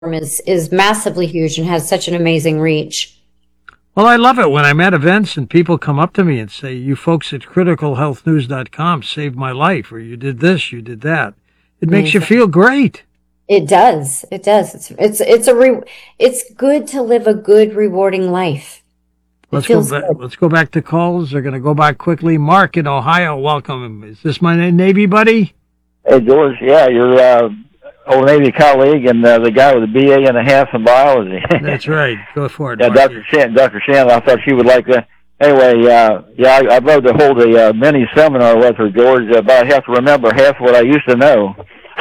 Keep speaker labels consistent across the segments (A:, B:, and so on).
A: is massively huge and has such an amazing reach.
B: Well, I love it when I'm at events and people come up to me and say, "You folks at criticalhealthnews.com saved my life," or "You did this, you did that." It makes you feel great.
A: It does. It does. It's good to live a good, rewarding life.
B: Let's go back to calls. They're going to go back quickly. Mark in Ohio, welcome. Is this my Navy buddy?
C: Hey, George. Yeah, you're old Navy colleague and the guy with a BA and a half in biology.
B: That's right. Go for it.
C: Yeah,
B: Marky.
C: Dr. Shannon. I thought she would like that. Anyway, I'd love to hold a mini seminar with her, George, but I have to remember half what I used to know.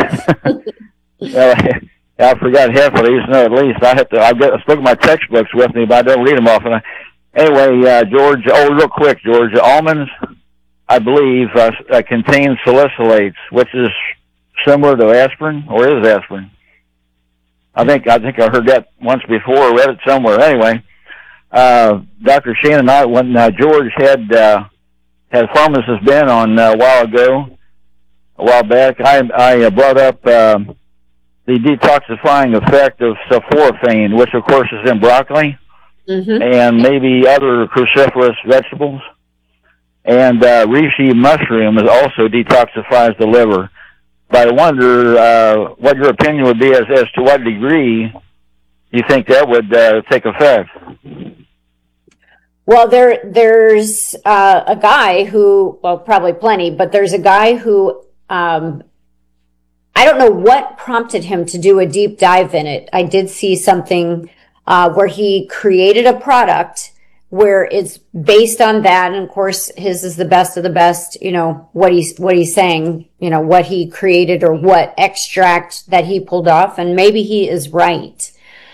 C: I forgot half what I used to know at least. I still got my textbooks with me, but I don't read them often. Anyway, George, real quick, George, almonds, I believe, contain salicylates, which is similar to aspirin, or is aspirin. I think I heard that once before, read it somewhere. Anyway, Dr. Shannon and I, when George had pharmacist Ben on a while back, I brought up the detoxifying effect of sulforaphane, which of course is in broccoli, and maybe other cruciferous vegetables. And reishi mushroom also detoxifies the liver. But I wonder what your opinion would be as to what degree you think that would take effect.
A: Well, there's a guy who, well, probably plenty, but there's a guy who, I don't know what prompted him to do a deep dive in it. I did see something where he created a product where it's based on that. And of course, his is the best of the best, what he's saying, what he created or what extract that he pulled off. And maybe he is right.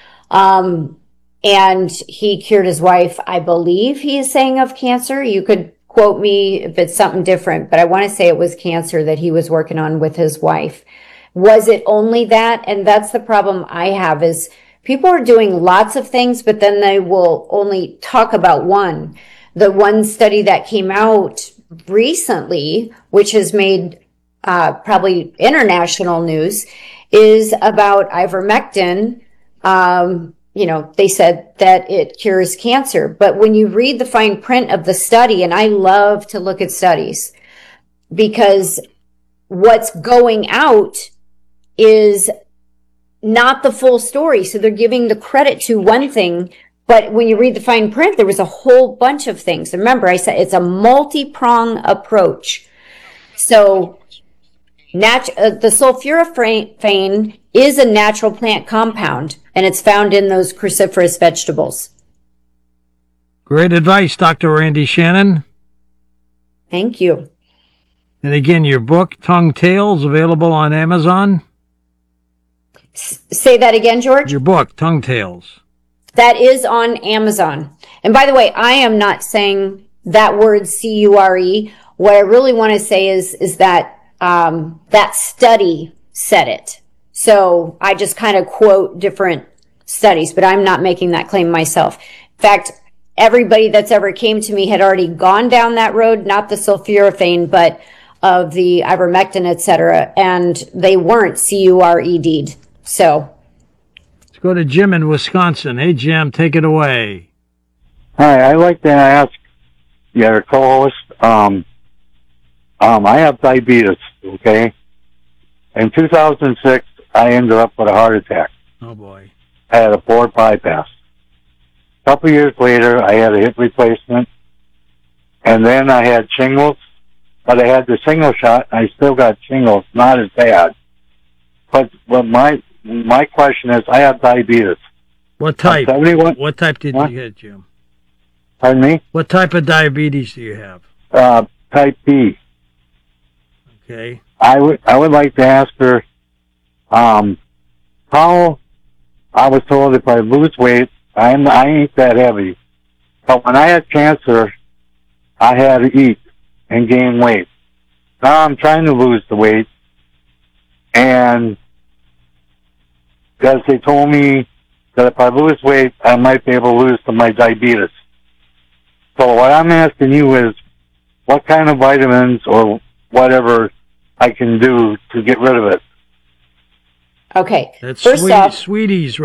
A: And he cured his wife, I believe he is saying, of cancer. You could quote me if it's something different, but I want to say it was cancer that he was working on with his wife. Was it only that? And that's the problem I have is people are doing lots of things, but then they will only talk about one. The one study that came out recently, which has made probably international news, is about ivermectin. They said that it cures cancer. But when you read the fine print of the study, and I love to look at studies, because what's going out is not the full story. So they're giving the credit to one thing, but when you read the fine print, there was a whole bunch of things. Remember, I said it's a multi-prong approach. So the sulforaphane is a natural plant compound, and it's found in those cruciferous vegetables.
B: Great advice, Dr. Randy Shannon.
A: Thank you.
B: And again, your book, Tongue Tales, available on Amazon.
A: Say that again, George.
B: Your book, Tongue Tales.
A: That is on Amazon. And by the way, I am not saying that word C-U-R-E. What I really want to say is that that study said it. So I just kind of quote different studies, but I'm not making that claim myself. In fact, everybody that's ever came to me had already gone down that road, not the sulforaphane, but of the ivermectin, et cetera, and they weren't C-U-R-E-D'd. So
B: let's go to Jim in Wisconsin. Hey, Jim, take it away.
D: Hi, I'd like to ask your co-host, I have diabetes, okay? In 2006, I ended up with a heart attack.
B: Oh, boy.
D: I had a port bypass. A couple years later, I had a hip replacement, and then I had shingles, but I had the single shot, and I still got shingles, not as bad. But my question is, I have diabetes.
B: What type? What type did you get, Jim?
D: Pardon me?
B: What type of diabetes do you have?
D: Type B.
B: Okay.
D: I would like to ask her how I was told if I lose weight, I ain't that heavy. But when I had cancer, I had to eat and gain weight. Now I'm trying to lose the weight, and because they told me that if I lose weight, I might be able to lose to my diabetes. So what I'm asking you is, what kind of vitamins or whatever I can do to get rid of it?
A: Okay.
B: That's
A: First off,
B: Sweeties